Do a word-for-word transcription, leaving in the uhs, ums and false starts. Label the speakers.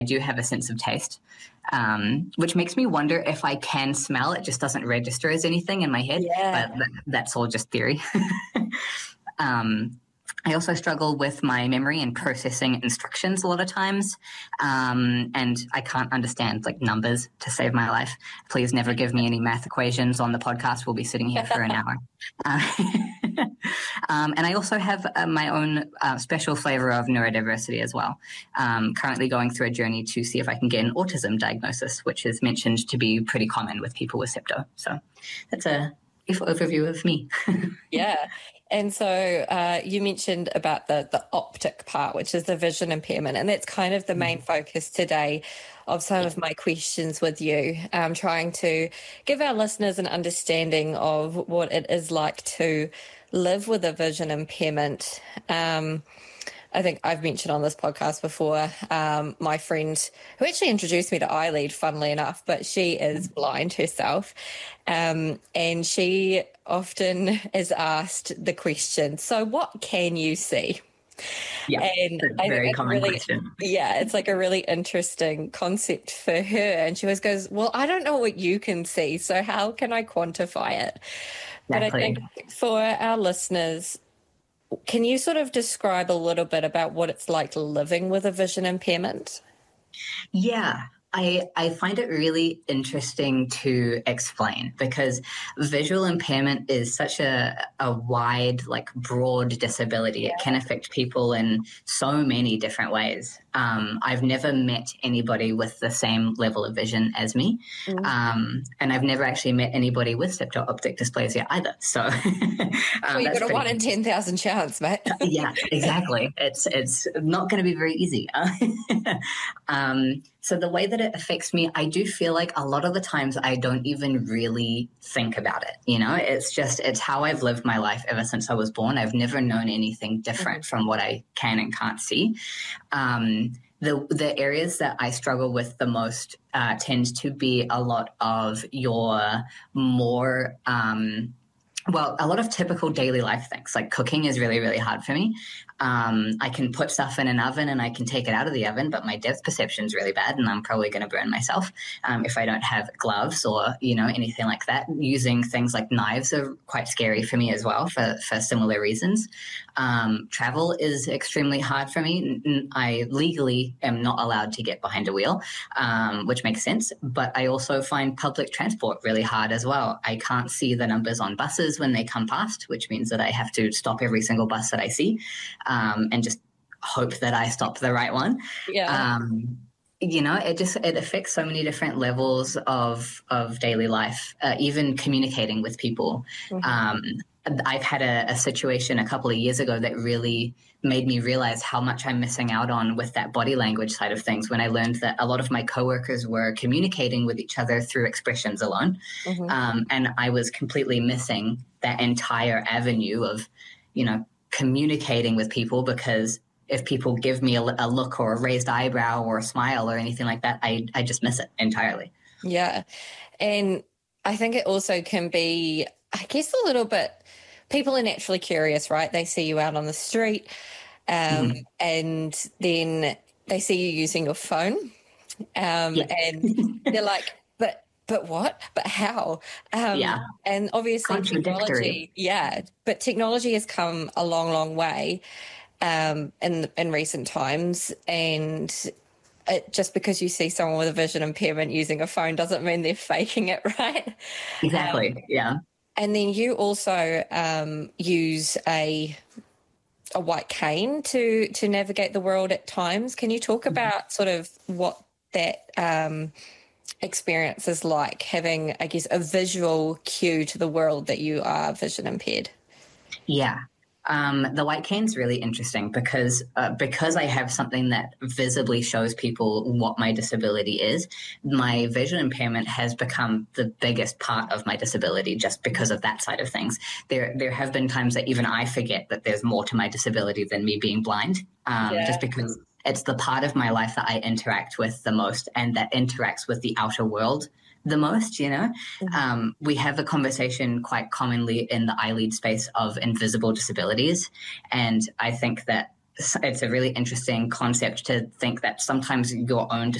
Speaker 1: do have a sense of taste, um, which makes me wonder if I can smell. It just doesn't register as anything in my head,
Speaker 2: Yeah.
Speaker 1: but th- that's all just theory. um, I also struggle with my memory and processing instructions a lot of times, um, and I can't understand like numbers to save my life. Please never give me any math equations on the podcast. We'll be sitting here for an hour. Uh, um, and I also have uh, my own uh, special flavor of neurodiversity as well. Um, currently going through a journey to see if I can get an autism diagnosis, which is mentioned to be pretty common with people with septo. So that's a brief overview of me.
Speaker 2: Yeah. And so uh, you mentioned about the, the optic part, which is the vision impairment, and that's kind of the main focus today of some of my questions with you, um, trying to give our listeners an understanding of what it is like to live with a vision impairment. Um, I think I've mentioned on this podcast before, um, my friend who actually introduced me to iLead, funnily enough, but she is blind herself. Um, and she often is asked the question, so what can you see?
Speaker 1: Yeah,
Speaker 2: and I
Speaker 1: very
Speaker 2: think
Speaker 1: common
Speaker 2: really,
Speaker 1: question.
Speaker 2: yeah, it's like a really interesting concept for her. And she always goes, well, I don't know what you can see, so how can I quantify it?
Speaker 1: Exactly.
Speaker 2: But I think for our listeners, can you sort of describe a little bit about what it's like living with a vision impairment?
Speaker 1: Yeah, I, I find it really interesting to explain because visual impairment is such a, a wide, like broad disability. It can affect people in so many different ways. Um, I've never met anybody with the same level of vision as me. Mm. Um, and I've never actually met anybody with septo-optic dysplasia either. So, um,
Speaker 2: well, you've got a one in ten thousand chance, mate.
Speaker 1: Yeah, exactly. It's, it's not going to be very easy. um, so the way that it affects me, I do feel like a lot of the times I don't even really think about it. You know, it's just, it's how I've lived my life ever since I was born. I've never known anything different from what I can and can't see. Um, the, the areas that I struggle with the most uh, tend to be a lot of your more, um, well, a lot of typical daily life things, like cooking is really, really hard for me. Um, I can put stuff in an oven and I can take it out of the oven, but my depth perception is really bad and I'm probably going to burn myself um, if I don't have gloves or, you know, anything like that. Using things like knives are quite scary for me as well for, for similar reasons. Um, travel is extremely hard for me. I legally am not allowed to get behind a wheel, um, which makes sense, but I also find public transport really hard as well. I can't see the numbers on buses when they come past, which means that I have to stop every single bus that I see. Um, and just hope that I stop the right one.
Speaker 2: Yeah.
Speaker 1: Um, you know, it just, it affects so many different levels of, of daily life, uh, even communicating with people. Mm-hmm. Um, I've had a, a situation a couple of years ago that really made me realize how much I'm missing out on with that body language side of things when I learned that a lot of my coworkers were communicating with each other through expressions alone. Mm-hmm. Um, and I was completely missing that entire avenue of, you know, communicating with people, because if people give me a, a look or a raised eyebrow or a smile or anything like that, I, I just miss it entirely.
Speaker 2: Yeah. And I think it also can be, I guess, a little bit, people are naturally curious, right? They see you out on the street um, mm-hmm. and then they see you using your phone um, yeah. and they're like, but But what? But how? Um,
Speaker 1: yeah.
Speaker 2: And obviously technology, yeah, but technology has come a long, long way um, in in recent times. And it, just because you see someone with a vision impairment using a phone doesn't mean they're faking it, right?
Speaker 1: Exactly,
Speaker 2: um,
Speaker 1: yeah.
Speaker 2: And then you also um, use a a white cane to to navigate the world at times. Can you talk about sort of what that um experience is like, having, I guess, a visual cue to the world that you are vision impaired?
Speaker 1: Yeah. Um, the white cane's really interesting because uh, because I have something that visibly shows people what my disability is. My vision impairment has become the biggest part of my disability just because of that side of things. There there have been times that even I forget that there's more to my disability than me being blind, um, yeah. just because it's the part of my life that I interact with the most and that interacts with the outer world the most, you know. Mm-hmm. Um, we have a conversation quite commonly in the iLead space of invisible disabilities. And I think that it's a really interesting concept to think that sometimes your own